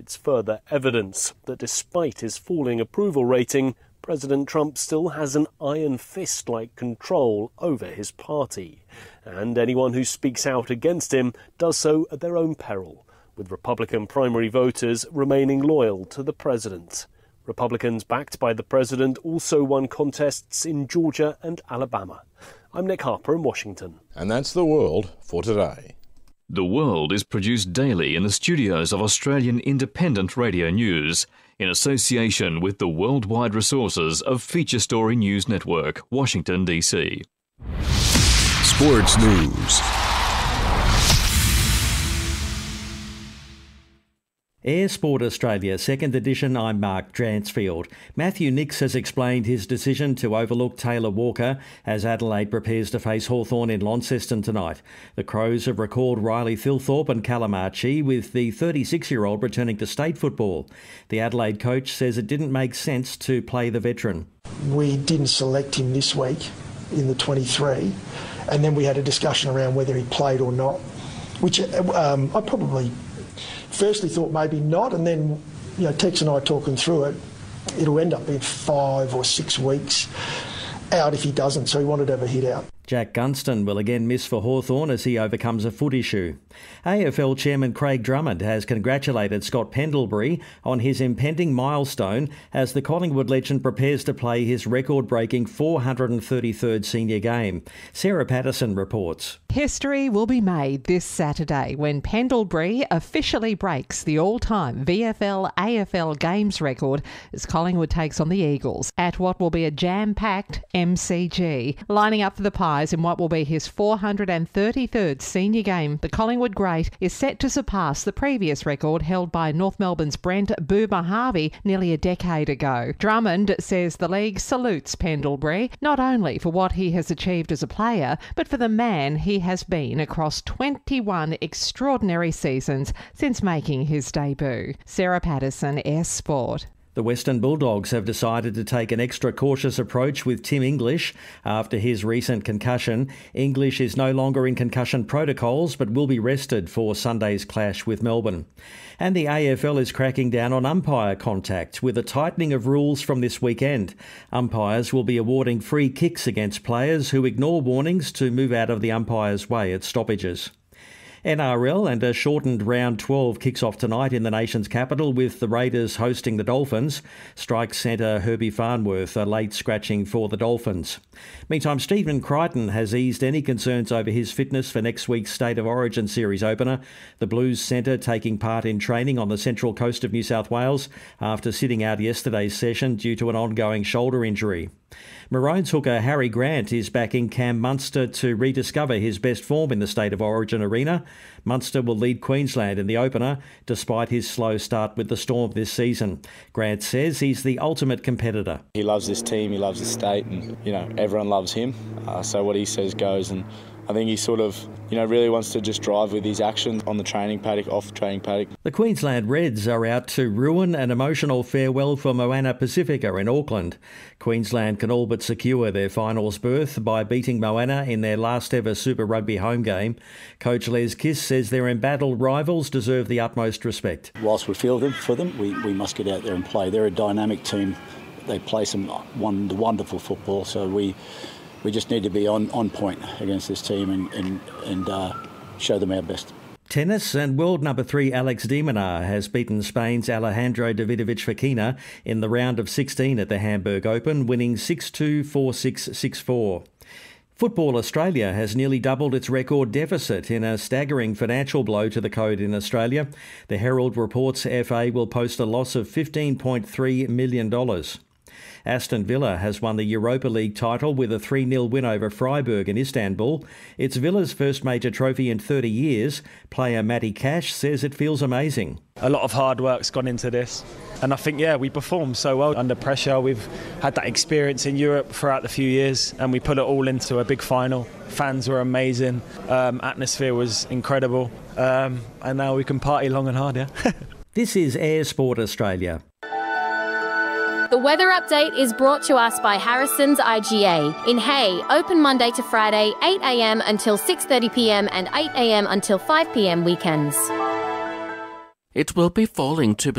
provides further evidence that despite his falling approval rating, President Trump still has an iron fist-like control over his party. And anyone who speaks out against him does so at their own peril, with Republican primary voters remaining loyal to the president. Republicans backed by the president also won contests in Georgia and Alabama. I'm Nick Harper in Washington. And that's the world for today. The World is produced daily in the studios of Australian Independent Radio News, in association with the worldwide resources of Feature Story News Network, Washington, D.C. Sports News. Air Sport Australia, 2nd edition, I'm Mark Dransfield. Matthew Nicks has explained his decision to overlook Taylor Walker as Adelaide prepares to face Hawthorn in Launceston tonight. The Crows have recalled Riley Thilthorpe and Callum Archie, with the 36-year-old returning to state football. The Adelaide coach says it didn't make sense to play the veteran. We didn't select him this week in the 23, and then we had a discussion around whether he played or not, which I probably firstly thought maybe not, and then, Tex and I talking through it, it'll end up being 5 or 6 weeks out if he doesn't, so he wanted to have a hit out. Jack Gunston will again miss for Hawthorn as he overcomes a foot issue. AFL Chairman Craig Drummond has congratulated Scott Pendlebury on his impending milestone as the Collingwood legend prepares to play his record-breaking 433rd senior game. Sarah Patterson reports. History will be made this Saturday when Pendlebury officially breaks the all-time VFL-AFL games record as Collingwood takes on the Eagles at what will be a jam-packed MCG. Lining up for the Pies in what will be his 433rd senior game, the Collingwood great is set to surpass the previous record held by North Melbourne's Brent Boomer Harvey nearly a decade ago. Drummond says the league salutes Pendlebury, not only for what he has achieved as a player, but for the man he has been across 21 extraordinary seasons since making his debut. Sarah Patterson, S Sport. The Western Bulldogs have decided to take an extra cautious approach with Tim English after his recent concussion. English is no longer in concussion protocols but will be rested for Sunday's clash with Melbourne. And the AFL is cracking down on umpire contact with a tightening of rules from this weekend. Umpires will be awarding free kicks against players who ignore warnings to move out of the umpire's way at stoppages. NRL and a shortened round 12 kicks off tonight in the nation's capital with the Raiders hosting the Dolphins. Strike centre Herbie Farnworth a late scratching for the Dolphins. Meantime, Stephen Crichton has eased any concerns over his fitness for next week's State of Origin Series opener. The Blues centre taking part in training on the central coast of New South Wales after sitting out yesterday's session due to an ongoing shoulder injury. Maroons hooker Harry Grant is backing Cam Munster to rediscover his best form in the State of Origin arena. Munster will lead Queensland in the opener, despite his slow start with the Storm this season. Grant says he's the ultimate competitor. He loves this team, he loves the state, and everyone loves him. So what he says goes, and I think he sort of, really wants to just drive with his actions on the training paddock, off the training paddock. The Queensland Reds are out to ruin an emotional farewell for Moana Pacifica in Auckland. Queensland can all but secure their finals berth by beating Moana in their last ever Super Rugby home game. Coach Les Kiss says their embattled rivals deserve the utmost respect. Whilst we feel for them, we must get out there and play. They're a dynamic team. They play some wonderful football, so we just need to be on point against this team and show them our best. Tennis, and world number 3 Alex de Minaur has beaten Spain's Alejandro Davidovich Fokina in the round of 16 at the Hamburg Open, winning 6-2, 4-6, 6-4. Football Australia has nearly doubled its record deficit in a staggering financial blow to the code in Australia. The Herald reports FA will post a loss of $15.3 million. Aston Villa has won the Europa League title with a 3-0 win over Freiburg in Istanbul. It's Villa's first major trophy in 30 years. Player Matty Cash says it feels amazing. A lot of hard work's gone into this. And I think, we performed so well under pressure. We've had that experience in Europe throughout the few years and we put it all into a big final. Fans were amazing. Atmosphere was incredible. And now we can party long and hard, yeah? This is Air Sport Australia. The weather update is brought to us by Harrison's IGA. In Hay, open Monday to Friday, 8 a.m. until 6:30 p.m. and 8 a.m. until 5 p.m. weekends. It will be falling to